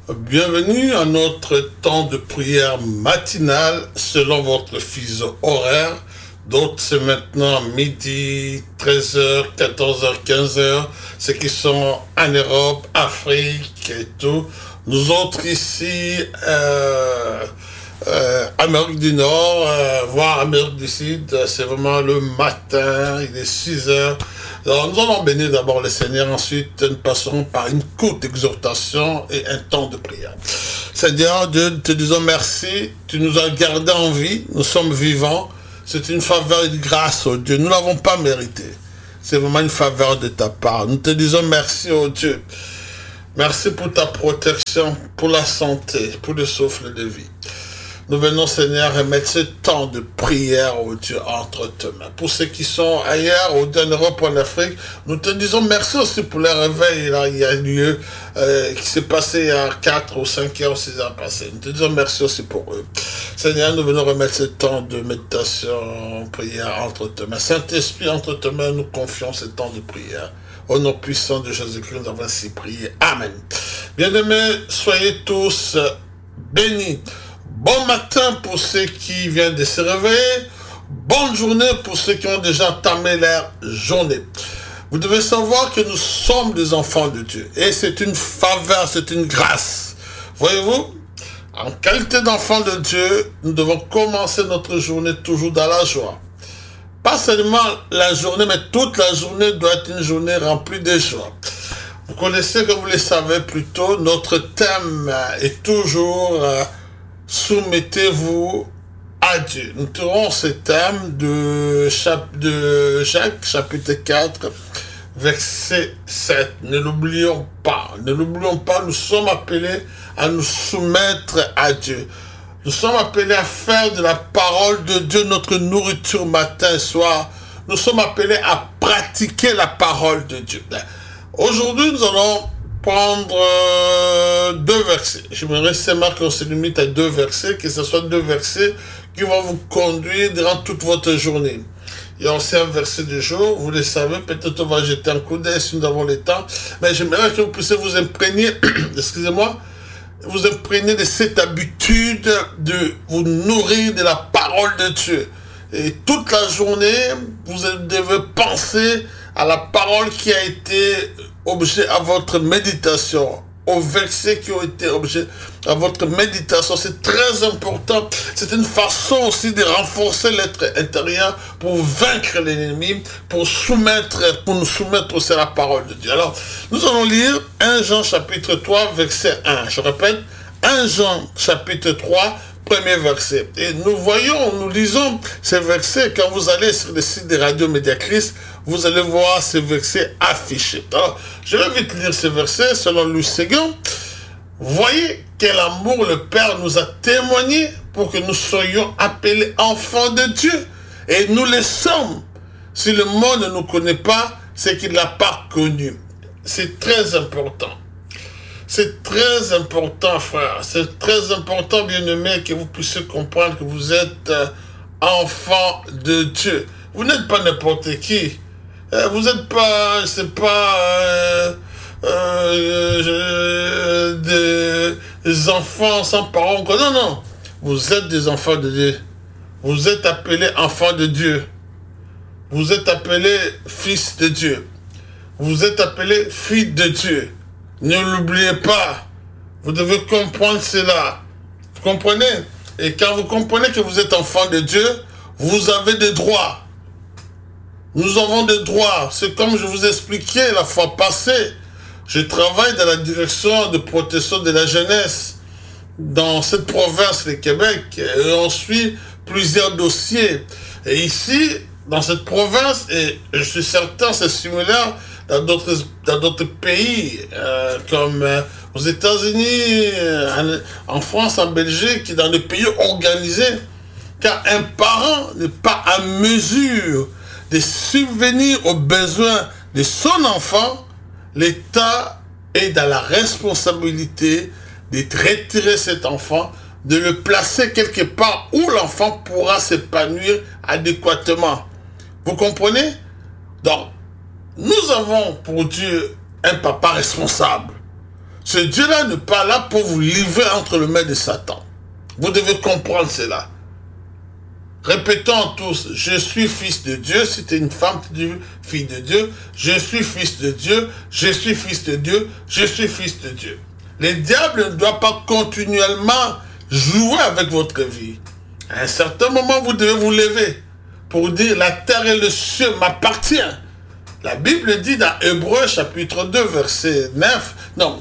Bienvenue à notre temps de prière matinale selon votre fuseau horaire. D'autres, c'est maintenant midi, 13h, 14h, 15h. Ceux qui sont en Europe, Afrique et tout. Nous autres ici, Amérique du Nord, voire Amérique du Sud, c'est vraiment le matin, il est 6h. Alors nous allons bénir d'abord le Seigneur, ensuite nous passerons par une courte exhortation et un temps de prière. Seigneur Dieu, nous te disons merci, tu nous as gardés en vie, nous sommes vivants, c'est une faveur et une grâce, oh Dieu, nous ne l'avons pas mérité. C'est vraiment une faveur de ta part. Nous te disons merci, oh Dieu. Merci pour ta protection, pour la santé, pour le souffle de vie. Nous venons, Seigneur, remettre ce temps de prière, oh Dieu, entre tes mains. Pour ceux qui sont ailleurs, au en Europe, en Afrique, nous te disons merci aussi pour le réveil, là, il y a lieu, qui s'est passé à 4 ou 5 heures, 6 heures passées. Nous te disons merci aussi pour eux. Seigneur, nous venons remettre ce temps de méditation, prière entre tes mains. Saint-Esprit, entre tes mains, nous confions ce temps de prière. Au nom puissant de Jésus-Christ, nous avons ainsi prié. Amen. Bien-aimés, soyez tous bénis. Bon matin pour ceux qui viennent de se réveiller. Bonne journée pour ceux qui ont déjà entamé leur journée. Vous devez savoir que nous sommes des enfants de Dieu. Et c'est une faveur, c'est une grâce. Voyez-vous, en qualité d'enfants de Dieu, nous devons commencer notre journée toujours dans la joie. Pas seulement la journée, mais toute la journée doit être une journée remplie de joie. Vous connaissez, comme vous le savez plus tôt, notre thème est toujours soumettez-vous à Dieu. Nous tirons ce thème de Jacques, chapitre 4, verset 7. Ne l'oublions pas. Ne l'oublions pas, nous sommes appelés à nous soumettre à Dieu. Nous sommes appelés à faire de la parole de Dieu notre nourriture matin et soir. Nous sommes appelés à pratiquer la parole de Dieu. Aujourd'hui, nous allons prendre 2 versets. J'aimerais seulement qu'on se limite à 2 versets, que ce soit 2 versets qui vont vous conduire durant toute votre journée. Il y a aussi un verset du jour, vous le savez, peut-être on va jeter un coup d'œil si nous avons le temps, mais j'aimerais que vous puissiez vous imprégner, excusez-moi, vous imprégner de cette habitude de vous nourrir de la parole de Dieu. Et toute la journée, vous devez penser à la parole qui a été objet à votre méditation, aux versets qui ont été objet à votre méditation. C'est très important. C'est une façon aussi de renforcer l'être intérieur pour vaincre l'ennemi, pour nous soumettre aussi à la parole de Dieu. Alors, nous allons lire 1 Jean chapitre 3, verset 1. Je répète, 1 Jean chapitre 3, premier verset. Et nous lisons ces versets quand vous allez sur le site de Radio Média Christ, vous allez voir ces versets affichés. Alors, je vais vite lire ces versets selon Louis II. Voyez quel amour le Père nous a témoigné pour que nous soyons appelés enfants de Dieu. Et nous le sommes. Si le monde ne nous connaît pas, c'est qu'il ne l'a pas connu. C'est très important. C'est très important, frère. C'est très important, bien-aimé, que vous puissiez comprendre que vous êtes enfant de Dieu. Vous n'êtes pas n'importe qui. Vous n'êtes pas, des enfants sans parents. Non, non. Vous êtes des enfants de Dieu. Vous êtes appelés enfants de Dieu. Vous êtes appelés fils de Dieu. Vous êtes appelés filles de Dieu. Ne l'oubliez pas. Vous devez comprendre cela. Vous comprenez? Et quand vous comprenez que vous êtes enfant de Dieu, vous avez des droits. Nous avons des droits. C'est comme je vous expliquais la fois passée. Je travaille dans la direction de protection de la jeunesse dans cette province, le Québec. Et on suit plusieurs dossiers. Et ici, dans cette province, et je suis certain c'est similaire dans d'autres pays, comme aux États-Unis, en France, en Belgique, dans les pays organisés. Car un parent n'est pas à mesure de subvenir aux besoins de son enfant, l'État est dans la responsabilité de retirer cet enfant, de le placer quelque part où l'enfant pourra s'épanouir adéquatement. Vous comprenez? Donc, nous avons pour Dieu un papa responsable. Ce Dieu-là n'est pas là pour vous livrer entre les mains de Satan. Vous devez comprendre cela. Répétons tous, je suis fils de Dieu. Si tu es une femme, tu dis fille de Dieu. Je suis fils de Dieu, je suis fils de Dieu, je suis fils de Dieu. Le diable ne doit pas continuellement jouer avec votre vie. À un certain moment, vous devez vous lever pour dire la terre et le ciel m'appartiennent. La Bible dit dans Hébreux chapitre 2 verset 9, non,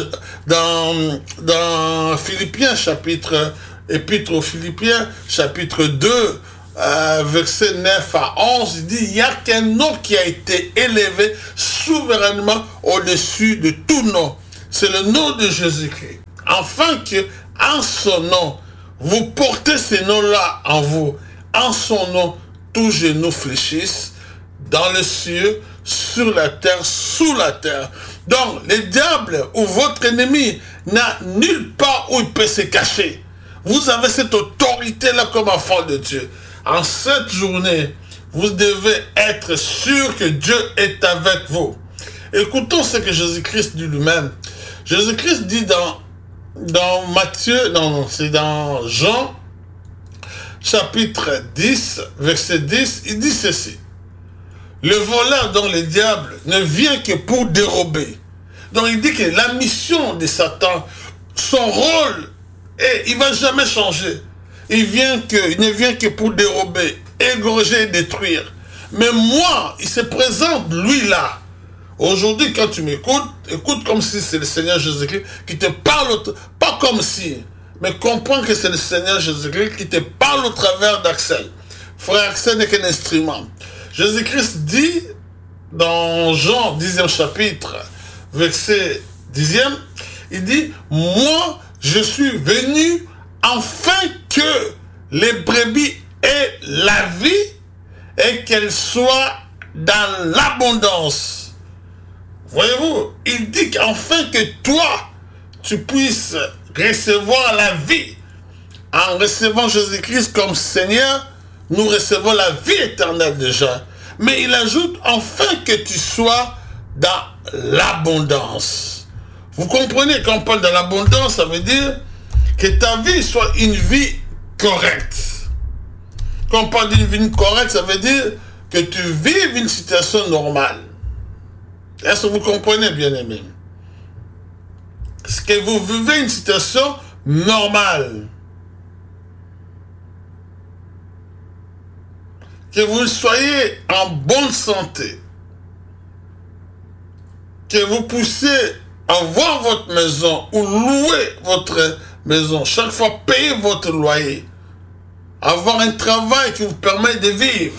dans Philippiens chapitre, épître aux Philippiens chapitre 2, verset 9 à 11, il dit, il n'y a qu'un nom qui a été élevé souverainement au-dessus de tout nom. C'est le nom de Jésus-Christ. Afin que, en son nom, vous portez ce nom-là en vous. En son nom, tous genoux fléchissent dans le ciel, sur la terre, sous la terre. Donc, le diable ou votre ennemi n'a nulle part où il peut se cacher. Vous avez cette autorité-là comme enfant de Dieu. En cette journée, vous devez être sûr que Dieu est avec vous. Écoutons ce que Jésus-Christ dit lui-même. Jésus-Christ dit dans Matthieu, non, c'est dans Jean, chapitre 10, verset 10, il dit ceci. Le voleur, dont le diable, ne vient que pour dérober. Donc il dit que la mission de Satan, son rôle, il ne va jamais changer. Il ne vient que pour dérober, égorger et détruire. Mais moi, il se présente, lui là. Aujourd'hui, quand tu m'écoutes, écoute comme si c'est le Seigneur Jésus-Christ qui te parle, pas comme si, mais comprends que c'est le Seigneur Jésus-Christ qui te parle au travers d'Axel. Frère Axel n'est qu'un instrument. Jésus-Christ dit dans Jean 10e chapitre, verset 10e, il dit, moi, je suis venu afin que les brebis aient la vie et qu'elles soient dans l'abondance. Voyez-vous, il dit qu'afin que toi, tu puisses recevoir la vie. En recevant Jésus-Christ comme Seigneur, nous recevons la vie éternelle déjà. Mais il ajoute enfin que tu sois dans l'abondance. Vous comprenez, quand on parle de l'abondance, ça veut dire que ta vie soit une vie correcte. Quand on parle d'une vie correcte, ça veut dire que tu vives une situation normale. Est-ce que vous comprenez, bien-aimés? Est-ce que vous vivez une situation normale? Que vous soyez en bonne santé, que vous puissiez avoir votre maison ou louer votre maison, chaque fois payer votre loyer, avoir un travail qui vous permet de vivre,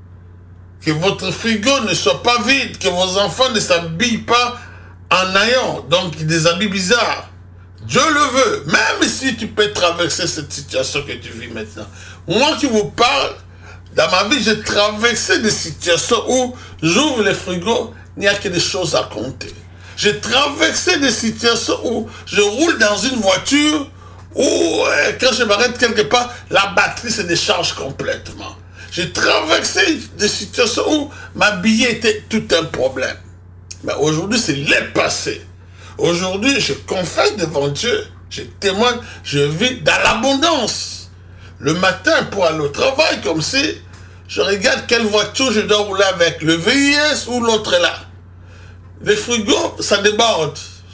que votre frigo ne soit pas vide, que vos enfants ne s'habillent pas en ayant, donc des habits bizarres. Dieu le veut, même si tu peux traverser cette situation que tu vis maintenant. Moi qui vous parle, dans ma vie, j'ai traversé des situations où j'ouvre le frigo, il n'y a que des choses à compter. J'ai traversé des situations où je roule dans une voiture où, quand je m'arrête quelque part, la batterie se décharge complètement. J'ai traversé des situations où ma billet était tout un problème. Mais aujourd'hui, c'est le passé. Aujourd'hui, je confesse devant Dieu, je témoigne, je vis dans l'abondance. Le matin, pour aller au travail, comme si je regarde quelle voiture je dois rouler avec, le VIS ou l'autre là. Les frigos, ça déborde.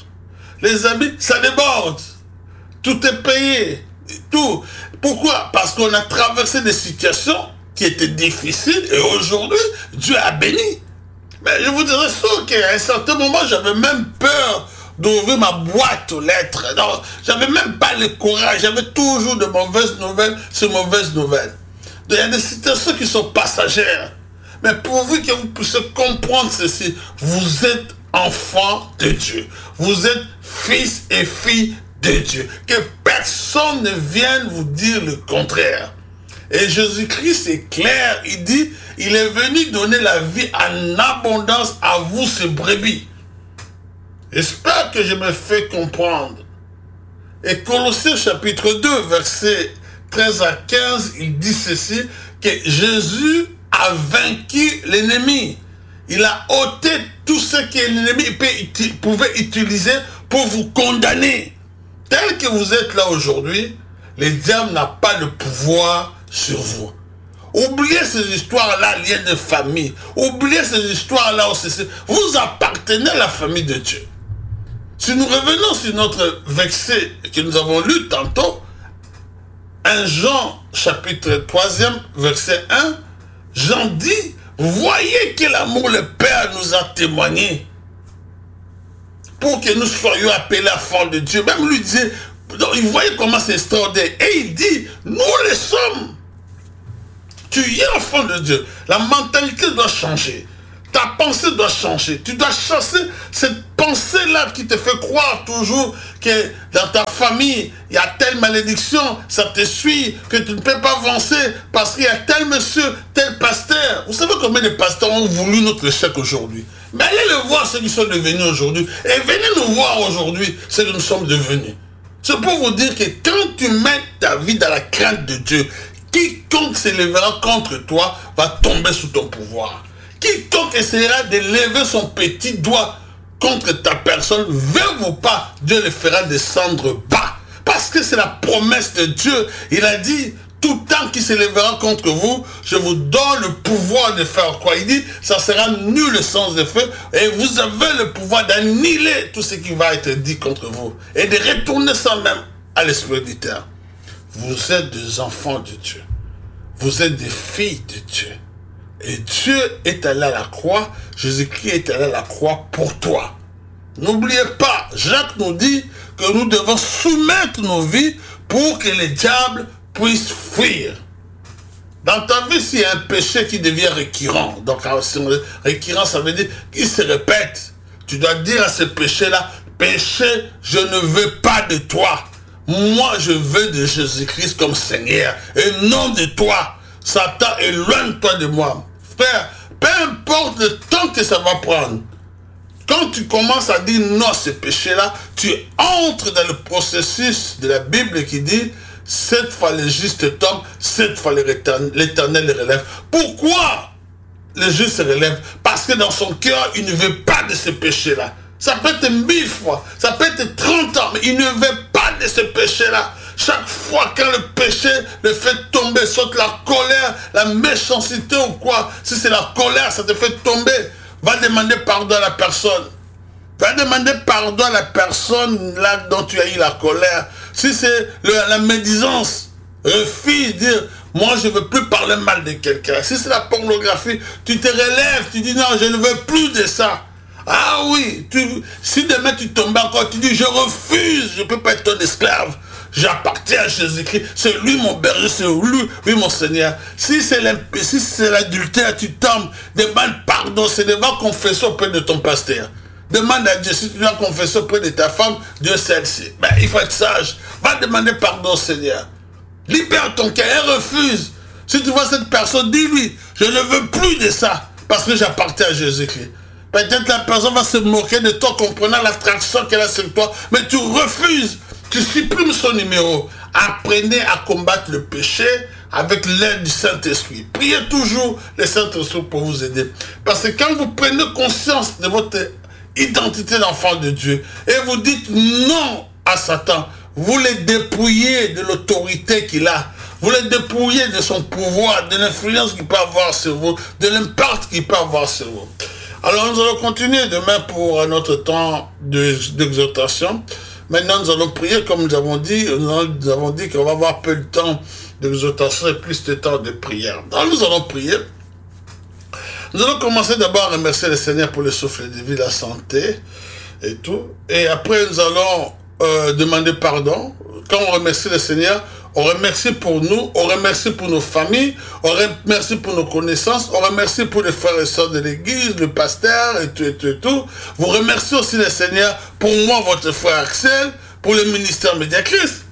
Les habits, ça déborde. Tout est payé. Tout. Pourquoi? Parce qu'on a traversé des situations qui étaient difficiles et aujourd'hui, Dieu a béni. Mais je vous dirais ça qu'à un certain moment, j'avais même peur d'ouvrir ma boîte aux lettres. J'avais même pas le courage. J'avais toujours de mauvaises nouvelles sur mauvaises nouvelles. Donc, il y a des situations qui sont passagères. Mais pourvu que vous puissiez comprendre ceci, vous êtes enfant de Dieu. Vous êtes fils et filles de Dieu. Que personne ne vienne vous dire le contraire. Et Jésus-Christ est clair. Il dit, il est venu donner la vie en abondance à vous, ces brebis. J'espère que je me fais comprendre. Et Colossiens chapitre 2, versets 13 à 15, il dit ceci, que Jésus a vaincu l'ennemi. Il a ôté tout ce que l'ennemi pouvait utiliser pour vous condamner. Tel que vous êtes là aujourd'hui, le diable n'a pas de pouvoir sur vous. Oubliez ces histoires-là liées de famille. Oubliez ces histoires-là aussi. Vous appartenez à la famille de Dieu. Si nous revenons sur notre verset que nous avons lu tantôt, 1 Jean chapitre 3e verset 1, Jean dit, voyez quel amour le Père nous a témoigné pour que nous soyons appelés enfants de Dieu. Même lui disait, il voyait comment c'est extraordinaire. Et il dit, nous les sommes. Tu es enfant de Dieu. La mentalité doit changer. Ta pensée doit changer. Tu dois chasser cette pensée-là qui te fait croire toujours que dans ta famille, il y a telle malédiction, ça te suit, que tu ne peux pas avancer parce qu'il y a tel monsieur, tel pasteur. Vous savez combien de pasteurs ont voulu notre échec aujourd'hui? Mais allez le voir ceux qui sont devenus aujourd'hui. Et venez nous voir aujourd'hui ce que nous sommes devenus. C'est pour vous dire que quand tu mets ta vie dans la crainte de Dieu, quiconque s'élèvera contre toi va tomber sous ton pouvoir. Quiconque essaiera de lever son petit doigt contre ta personne, veut ou pas, Dieu le fera descendre bas. Parce que c'est la promesse de Dieu. Il a dit, tout temps qui s'élèvera contre vous, je vous donne le pouvoir de faire quoi? Il dit, ça sera nul le sens de feu, et vous avez le pouvoir d'annihiler tout ce qui va être dit contre vous, et de retourner ça même à l'esprit du terre. Vous êtes des enfants de Dieu. Vous êtes des filles de Dieu. Et Dieu est allé à la croix, Jésus-Christ est allé à la croix pour toi. N'oubliez pas, Jacques nous dit que nous devons soumettre nos vies pour que les diables puissent fuir. Dans ta vie, s'il y a un péché qui devient récurrent, donc récurrent, ça veut dire qu'il se répète. Tu dois dire à ce péché-là, péché, je ne veux pas de toi. Moi, je veux de Jésus-Christ comme Seigneur, et non de toi. Satan, éloigne-toi de moi. Frère, peu importe le temps que ça va prendre, quand tu commences à dire non à ce péché-là, tu entres dans le processus de la Bible qui dit, cette fois le juste tombe, cette fois l'Éternel le relève. Pourquoi le juste se relève? Parce que dans son cœur, il ne veut pas de ce péché-là. Ça peut être 1000 fois, ça peut être 30 ans, mais il ne veut pas de ce péché-là. Chaque fois quand le péché le fait tomber, soit la colère, la méchanceté ou quoi, si c'est la colère, ça te fait tomber, va demander pardon à la personne. Va demander pardon à la personne là dont tu as eu la colère. Si c'est la médisance, refuse, dire, moi je ne veux plus parler mal de quelqu'un. Si c'est la pornographie, tu te relèves, tu dis non, je ne veux plus de ça. Ah oui, si demain tu tombes encore, tu dis, je refuse, je ne peux pas être ton esclave. J'appartiens à Jésus-Christ, c'est lui mon berger, c'est lui mon Seigneur. Si c'est l'adultère, tu tombes, demande pardon, c'est devant confesser auprès de ton pasteur. Demande à Dieu, si tu dois confesser auprès de ta femme, Dieu celle-ci. Ben, il faut être sage. Va demander pardon au Seigneur. Libère ton cœur et refuse. Si tu vois cette personne, dis-lui, je ne veux plus de ça, parce que j'appartiens à Jésus-Christ. Peut-être la personne va se moquer de toi, comprenant l'attraction qu'elle a sur toi, mais tu refuses. Tu supprimes son numéro. Apprenez à combattre le péché avec l'aide du Saint-Esprit. Priez toujours le Saint-Esprit pour vous aider. Parce que quand vous prenez conscience de votre identité d'enfant de Dieu et vous dites non à Satan, vous le dépouillez de l'autorité qu'il a. Vous le dépouillez de son pouvoir, de l'influence qu'il peut avoir sur vous, de l'impact qu'il peut avoir sur vous. Alors nous allons continuer demain pour notre temps d'exhortation. Maintenant, nous allons prier, comme nous avons dit qu'on va avoir peu de temps d'exhortation et plus de temps de prière. Donc, nous allons prier. Nous allons commencer d'abord à remercier le Seigneur pour le souffle de vie, la santé et tout. Et après, nous allons demander pardon. Quand on remercie le Seigneur, on remercie pour nous, on remercie pour nos familles, on remercie pour nos connaissances, on remercie pour les frères et sœurs de l'église, le pasteur et tout. Vous remerciez aussi le Seigneur pour moi, votre frère Axel, pour le ministère Médiachrist.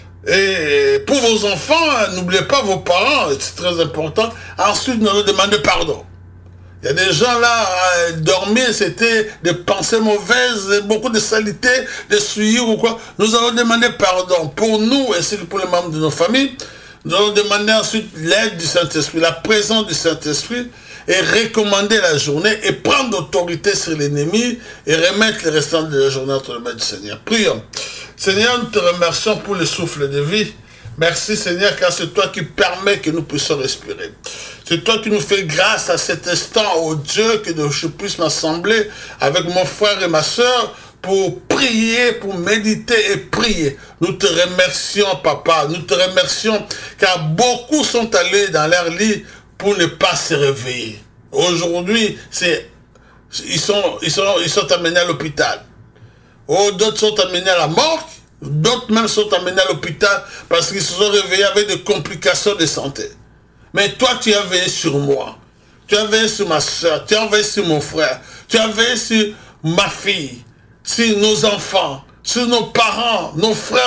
Et pour vos enfants, n'oubliez pas vos parents, c'est très important. Ensuite, nous allons demander pardon. Il y a des gens là, dormir, c'était des pensées mauvaises, beaucoup de saleté, de souillure ou quoi. Nous allons demander pardon pour nous ainsi que pour les membres de nos familles. Nous allons demander ensuite l'aide du Saint-Esprit, la présence du Saint-Esprit. et recommander la journée et prendre autorité sur l'ennemi et remettre le restant de la journée entre les mains du Seigneur. Prions. Seigneur, nous te remercions pour le souffle de vie. Merci Seigneur, car c'est toi qui permets que nous puissions respirer. C'est toi qui nous fais grâce à cet instant, oh Dieu, que je puisse m'assembler avec mon frère et ma soeur pour prier, pour méditer et prier. Nous te remercions, Papa. Nous te remercions, car beaucoup sont allés dans leur lit pour ne pas se réveiller. Aujourd'hui, ils sont amenés à l'hôpital. Oh, d'autres sont amenés à la mort. D'autres même sont amenés à l'hôpital parce qu'ils se sont réveillés avec des complications de santé. Mais toi, tu as veillé sur moi. Tu as veillé sur ma soeur. Tu as veillé sur mon frère. Tu as veillé sur ma fille. Sur nos enfants. Sur nos parents, nos frères,